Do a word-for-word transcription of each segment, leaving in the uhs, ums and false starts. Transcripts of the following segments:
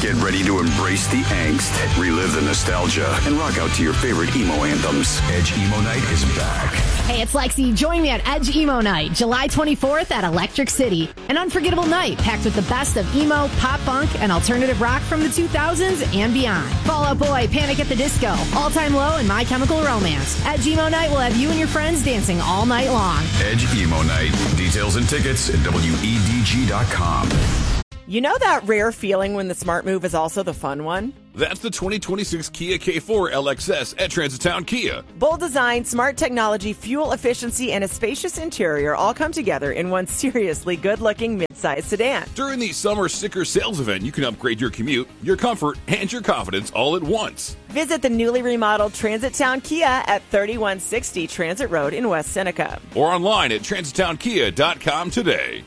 Get ready to embrace the angst, relive the nostalgia, and rock out to your favorite emo anthems. Edge Emo Night is back. Hey, it's Lexi. Join me at Edge Emo Night, July twenty-fourth at Electric City. An unforgettable night packed with the best of emo, pop punk, and alternative rock from the two thousands and beyond. Fall Out Boy, Panic at the Disco, All Time Low, and My Chemical Romance. Edge Emo Night will have you and your friends dancing all night long. Edge Emo Night. Details and tickets at W E D G dot com. You know that rare feeling when the smart move is also the fun one? That's the twenty twenty-six Kia K four L X S at Transitown Kia. Bold design, smart technology, fuel efficiency, and a spacious interior all come together in one seriously good-looking midsize sedan. During the summer sticker sales event, you can upgrade your commute, your comfort, and your confidence all at once. Visit the newly remodeled Transitown Kia at thirty-one sixty Transit Road in West Seneca. Or online at transitown kia dot com today.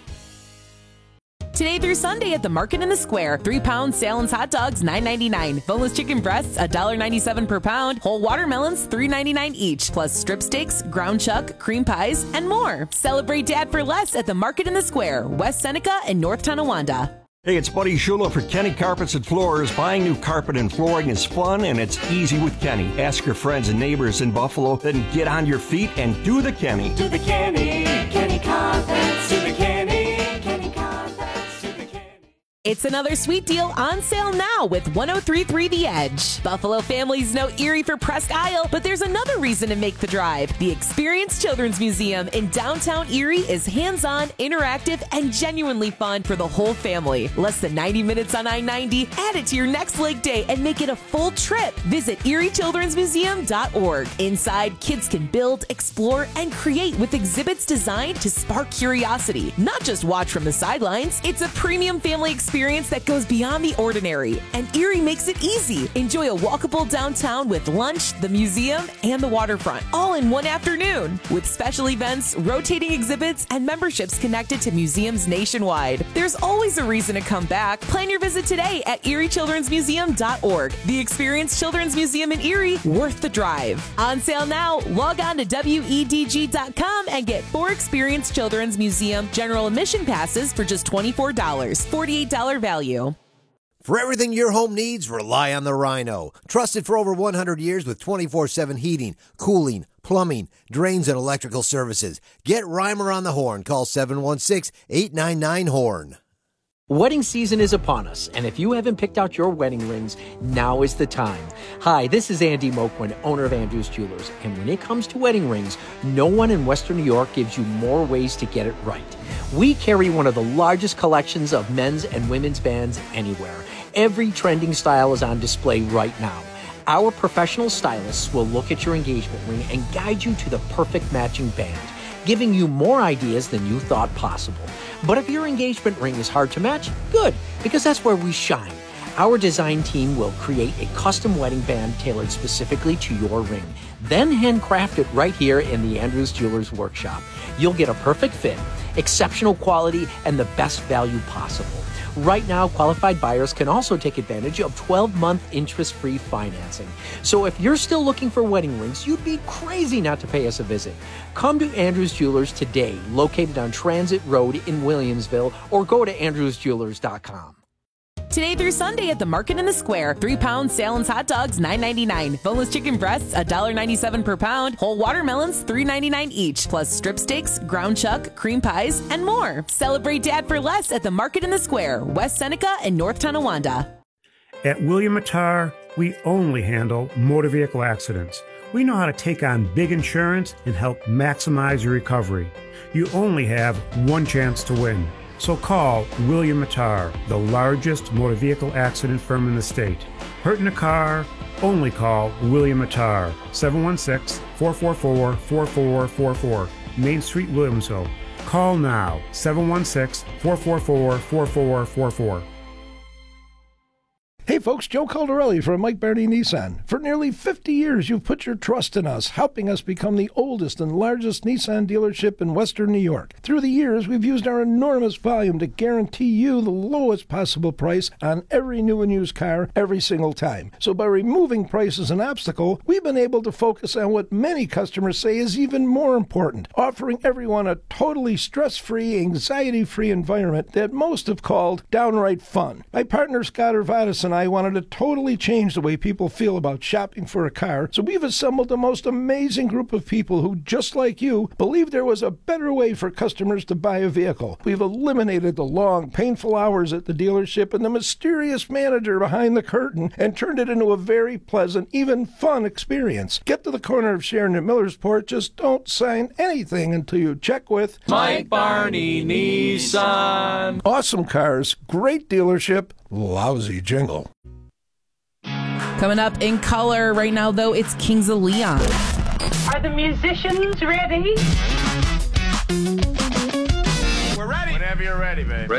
Today through Sunday at the Market in the Square, three pound Salen's hot dogs, nine ninety-nine. Boneless chicken breasts, one ninety-seven per pound. Whole watermelons, three ninety-nine each. Plus strip steaks, ground chuck, cream pies, and more. Celebrate Dad for less at the Market in the Square, West Seneca and North Tonawanda. Hey, it's Buddy Shula for Kenny Carpets and Floors. Buying new carpet and flooring is fun and it's easy with Kenny. Ask your friends and neighbors in Buffalo, then get on your feet and do the Kenny. Do the Kenny, Kenny Carpets, do the Kenny, Kenny Carpets, do the Kenny. It's another sweet deal on sale now with one oh three point three The Edge. Buffalo families know Erie for Presque Isle, but there's another reason to make the drive. The Experience Children's Museum in downtown Erie is hands-on, interactive, and genuinely fun for the whole family. Less than ninety minutes on I ninety. Add it to your next leg day and make it a full trip. Visit erie children's museum dot org. Inside, kids can build, explore, and create with exhibits designed to spark curiosity. Not just watch from the sidelines. It's a premium family experience experience that goes beyond the ordinary, and Erie makes it easy. Enjoy a walkable downtown with lunch, the museum, and the waterfront, all in one afternoon, with special events, rotating exhibits, and memberships connected to museums nationwide. There's always a reason to come back. Plan your visit today at erie children's museum dot org. The Experience Children's Museum in Erie, worth the drive. On sale now. Log on to W E D G dot com and get four Experience Children's Museum general admission passes for just twenty-four dollars. forty-eight dollars value. For everything your home needs, rely on the Rhino. Trusted for over one hundred years with twenty-four seven heating, cooling, plumbing, drains, and electrical services. Get Reimer on the horn. Call seven one six, eight nine nine, HORN. Wedding season is upon us, and if you haven't picked out your wedding rings, now is the time. Hi, this is Andy Moquin, owner of Andrews Jewelers, and when it comes to wedding rings, no one in Western New York gives you more ways to get it right. We carry one of the largest collections of men's and women's bands anywhere. Every trending style is on display right now. Our professional stylists will look at your engagement ring and guide you to the perfect matching band, giving you more ideas than you thought possible. But if your engagement ring is hard to match, good, because that's where we shine. Our design team will create a custom wedding band tailored specifically to your ring, then handcraft it right here in the Andrews Jewelers workshop. You'll get a perfect fit, exceptional quality, and the best value possible. Right now, qualified buyers can also take advantage of twelve month interest-free financing. So if you're still looking for wedding rings, you'd be crazy not to pay us a visit. Come to Andrews Jewelers today, located on Transit Road in Williamsville, or go to andrews jewelers dot com. Today through Sunday at the Market in the Square, three pound Salen's hot dogs, nine ninety-nine. Boneless chicken breasts, one ninety-seven per pound. Whole watermelons, three ninety-nine each. Plus strip steaks, ground chuck, cream pies, and more. Celebrate Dad for less at the Market in the Square, West Seneca and North Tonawanda. At William Mattar, we only handle motor vehicle accidents. We know how to take on big insurance and help maximize your recovery. You only have one chance to win. So call William Mattar, the largest motor vehicle accident firm in the state. Hurt in a car? Only call William Mattar, seven one six, four four four, four four four four, Main Street, Williamsville. Call now, seven one six, four four four, four four four four. Hey folks, Joe Caldarelli from Mike Barney Nissan. For nearly fifty years, you've put your trust in us, helping us become the oldest and largest Nissan dealership in Western New York. Through the years, we've used our enormous volume to guarantee you the lowest possible price on every new and used car every single time. So by removing price as an obstacle, we've been able to focus on what many customers say is even more important, offering everyone a totally stress-free, anxiety-free environment that most have called downright fun. My partner Scott Urvatis and I wanted to totally change the way people feel about shopping for a car, so we've assembled the most amazing group of people who, just like you, believe there was a better way for customers to buy a vehicle. We've eliminated the long, painful hours at the dealership and the mysterious manager behind the curtain and turned it into a very pleasant, even fun experience. Get to the corner of Sharon and Millersport, just don't sign anything until you check with Mike Barney Nissan. Awesome cars, great dealership, lousy jingle. Coming up in color right now, though, it's Kings of Leon. Are the musicians ready? We're ready. Whenever you're ready, babe. Ready.